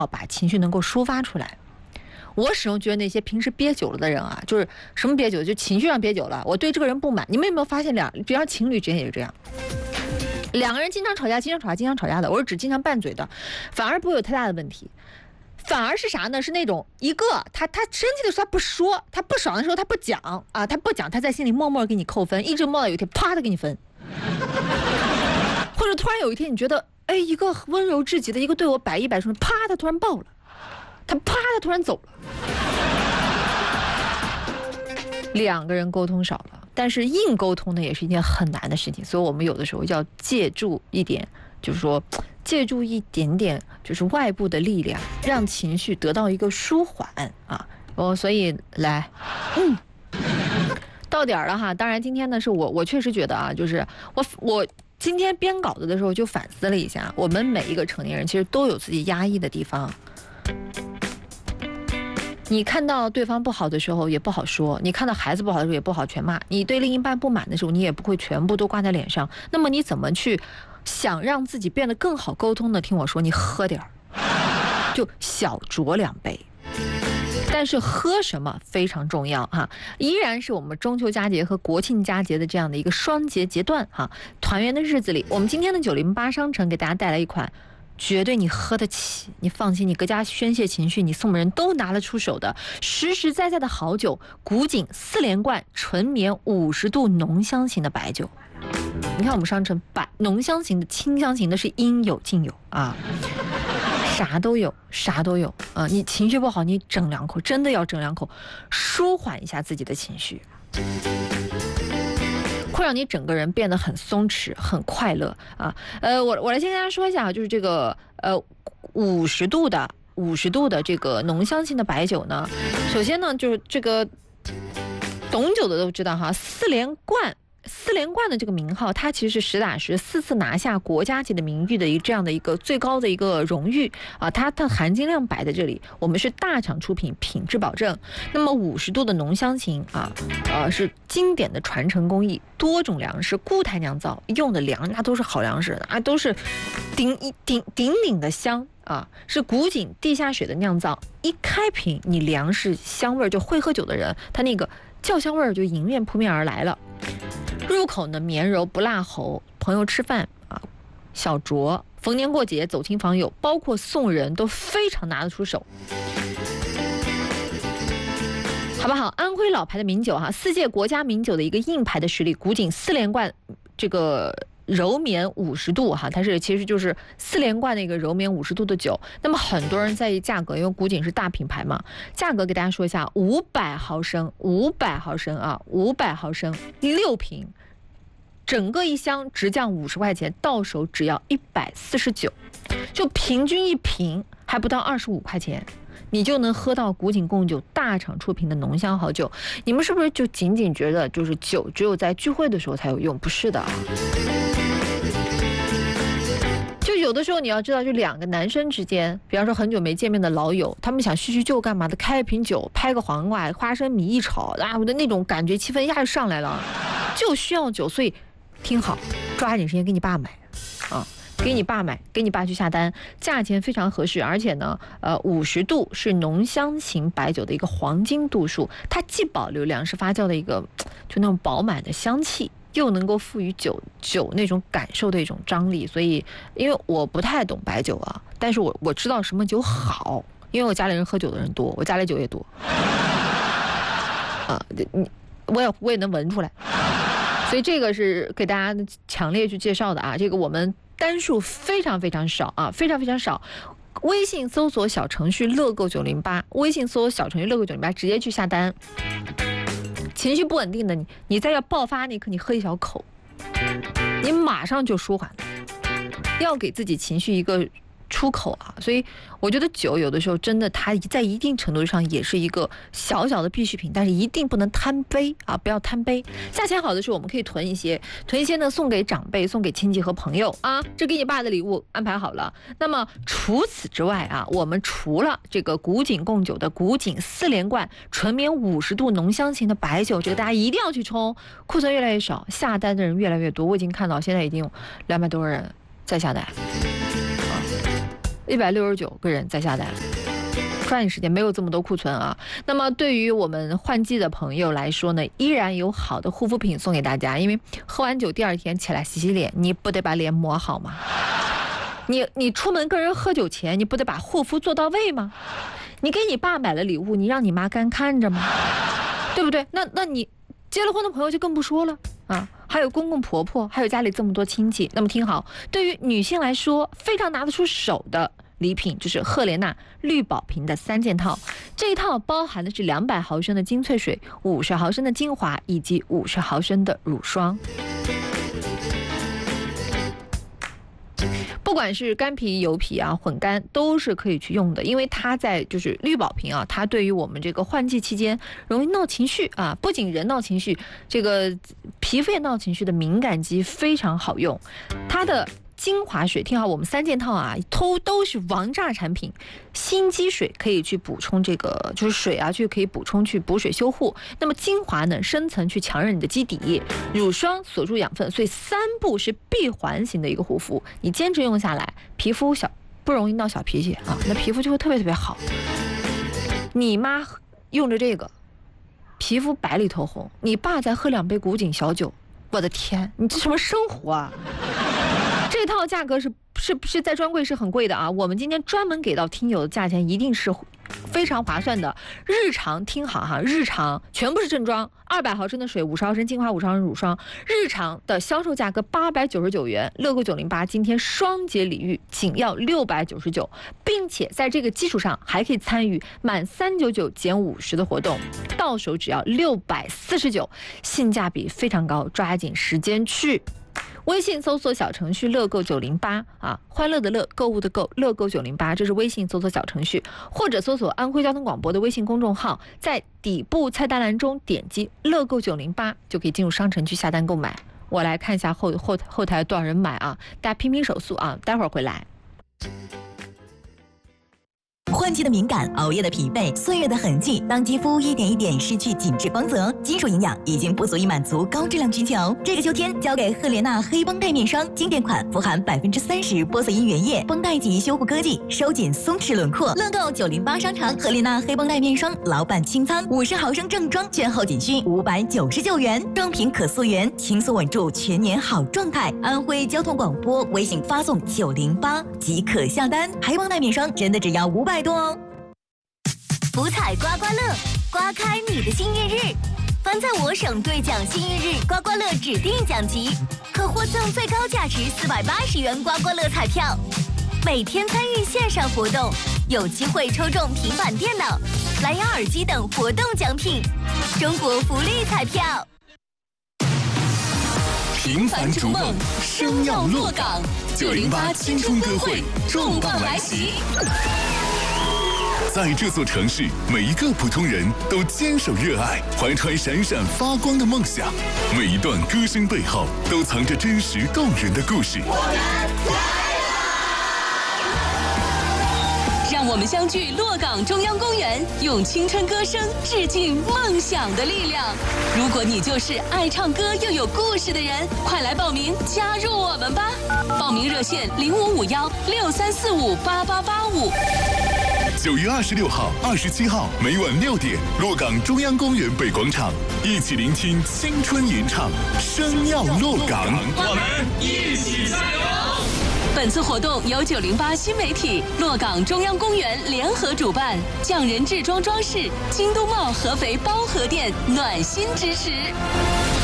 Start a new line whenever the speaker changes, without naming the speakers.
把情绪能够抒发出来。我始终觉得那些平时憋久了的人啊，就是什么憋久，就情绪上憋久了，我对这个人不满。你们有没有发现比方情侣之间也是这样，两个人经常吵架的，我是指经常拌嘴的，反而不会有太大的问题。反而是啥呢？是那种一个他生气的时候他不说，他不爽的时候他不讲啊，他在心里默默给你扣分，一直默到有一天啪的给你分，或者突然有一天你觉得，哎，一个温柔至极的一个对我100%说，啪，他突然爆了，他突然走了。两个人沟通少了，但是硬沟通呢也是一件很难的事情，所以我们有的时候要借助一点，就是说借助一点点就是外部的力量，让情绪得到一个舒缓啊。所以来，到点了哈。当然今天呢是我确实觉得啊，就是我今天编稿子的时候就反思了一下，我们每一个成年人其实都有自己压抑的地方。你看到对方不好的时候也不好说，你看到孩子不好的时候也不好全骂，你对另一半不满的时候你也不会全部都挂在脸上。那么你怎么去想让自己变得更好沟通呢？听我说，你喝点儿，就小酌2杯。但是喝什么非常重要哈，依然是我们中秋佳节和国庆佳节的这样的一个双节节段哈，团圆的日子里，我们今天的908商城给大家带来一款绝对你喝得起，你放心，你搁家宣泄情绪，你送人都拿得出手的实实在在的好酒——古井4连冠纯绵50度浓香型的白酒。你看我们商城浓香型的、清香型的是应有尽有啊，啥都有啊！你情绪不好，你整2口，真的要整2口，舒缓一下自己的情绪，会让你整个人变得很松弛、很快乐啊。我来先跟大家说一下，就是这个50度的这个浓香型的白酒呢，首先呢就是这个懂酒的都知道哈，4连冠的这个名号，它其实是实打实4次拿下国家级的名誉的这样的一个最高的一个荣誉啊，它的含金量摆在这里，我们是大厂出品，品质保证。那么50度的浓香型啊，是经典的传承工艺，多种粮食固态酿造，用的粮那都是好粮食啊，都是顶的香啊，是古井地下水的酿造，一开瓶你粮食香味就会喝酒的人，他那个酵香味就迎面扑面而来了。入口呢绵柔不辣喉，朋友吃饭啊，小酌，逢年过节走亲访友，包括送人都非常拿得出手，好不好？安徽老牌的名酒哈，4届国家名酒的一个硬牌的实力，古井4连冠这个柔绵50度哈，它是其实就是4连冠的一个柔绵50度的酒。那么很多人在意价格，因为古井是大品牌嘛，价格给大家说一下，500毫升啊，500毫升6瓶，整个一箱直降50块钱，到手只要149，就平均一瓶还不到25块钱，你就能喝到古井贡酒大厂出品的浓香好酒。你们是不是就仅仅觉得就是酒只有在聚会的时候才有用？不是的啊。就有的时候你要知道，就2个男生之间，比方说很久没见面的老友，他们想叙叙旧干嘛的，开一瓶酒，拍个黄瓜，花生米一炒啊，我的那种感觉气氛一下就上来了，就需要酒。所以听好，抓紧时间给你爸买啊，给你爸买，给你爸去下单，价钱非常合适，而且呢，50度是浓香型白酒的一个黄金度数，它既保留粮食发酵的一个就那种饱满的香气，又能够赋予酒那种感受的一种张力。所以因为我不太懂白酒啊，但是我知道什么酒好，因为我家里人喝酒的人多，我家里酒也多啊，我也能闻出来，所以这个是给大家强烈去介绍的啊。这个我们单数非常非常少啊，非常非常少。微信搜索小程序乐购908，微信搜索小程序乐购908，直接去下单。情绪不稳定的你在要爆发那一刻，你喝一小口，你马上就舒缓了，要给自己情绪一个出口啊。所以我觉得酒有的时候真的它在一定程度上也是一个小小的必需品，但是一定不能贪杯啊，不要贪杯。价钱好的时候我们可以囤一些呢，送给长辈，送给亲戚和朋友啊，这给你爸的礼物安排好了。那么除此之外啊，我们除了这个古井贡酒的古井4连冠纯绵50度浓香型的白酒，这个大家一定要去冲，库存越来越少，下单的人越来越多，我已经看到现在已经有200多人在下单。 169个人在下单。抓紧时间，没有这么多库存啊。那么对于我们换季的朋友来说呢，依然有好的护肤品送给大家。因为喝完酒第二天起来洗脸，你不得把脸抹好吗？你出门跟人喝酒前，你不得把护肤做到位吗？你给你爸买了礼物，你让你妈干看着吗？对不对？那你结了婚的朋友就更不说了啊。还有公公婆婆，还有家里这么多亲戚。那么听好，对于女性来说，非常拿得出手的礼品就是赫莲娜绿宝瓶的3件套。这一套包含的是200毫升的精粹水、50毫升的精华以及50毫升的乳霜。不管是干皮、油皮啊、混干，都是可以去用的。因为它在就是绿宝瓶啊，它对于我们这个换季期间容易闹情绪啊，不仅人闹情绪，这个皮肤也闹情绪的敏感肌非常好用。它的精华水，听好，我们3件套啊，都是王炸产品。心肌水可以去补充这个，就是水啊，就可以补充去补水修护。那么精华呢，深层去强韧你的基底。乳霜锁住养分，所以3步是闭环型的一个护肤。你坚持用下来，皮肤不容易闹小脾气啊，那皮肤就会特别特别好。你妈用着这个，皮肤白里透红；你爸再喝2杯古井小酒，我的天，你这什么生活啊？这套价格是在专柜是很贵的啊，我们今天专门给到听友的价钱一定是非常划算的。日常听好哈，日常全部是正装，200毫升的水，50毫升精华，50毫升乳霜，日常的销售价格899元，乐购908今天双节礼遇仅要699，并且在这个基础上还可以参与满399减50的活动，到手只要649，性价比非常高，抓紧时间去。微信搜索小程序乐购908啊，欢乐的乐，购物的购，乐购908，这是微信搜索小程序，或者搜索安徽交通广播的微信公众号，在底部菜单栏中点击乐购908，就可以进入商城去下单购买。我来看一下后台多少人买啊，大家拼手速啊，待会儿回来。
换季的敏感，熬夜的疲惫，岁月的痕迹，当肌肤一点一点失去紧致光泽，基础营养已经不足以满足高质量需求。这个秋天，交给赫莲娜黑绷带面霜，经典款，富含30%玻色因原液，绷带级修护科技，收紧松弛轮廓。乐购908商场赫莲娜黑绷带面霜老板清仓，50毫升正装，券后仅需599元，正品可溯源，轻松稳住全年好状态。安徽交通广播微信发送908即可下单，黑绷带面霜真的只要500多哦。
福彩刮刮乐，刮开你的幸运日。凡在我省兑奖幸运日刮刮乐指定奖级，可获赠最高价值480元刮刮乐彩票。每天参与线上活动，有机会抽中平板电脑、蓝牙耳机等活动奖品。中国福利彩票。
平凡逐梦，生要落岗。908青春歌会重磅来袭。在这座城市，每一个普通人都坚守热爱，怀揣闪闪发光的梦想。每一段歌声背后，都藏着真实动人的故事。
我们来了！让我们相聚洛岗中央公园，用青春歌声致敬梦想的力量。如果你就是爱唱歌又有故事的人，快来报名加入我们吧！报名热线055163458885。
9月26号、27号每晚6点，洛岗中央公园北广场，一起聆听青春吟唱，生要洛岗，
我们一起加油！
本次活动由908新媒体、洛岗中央公园联合主办，匠人制装装饰、京都茂合肥包河店暖心支持。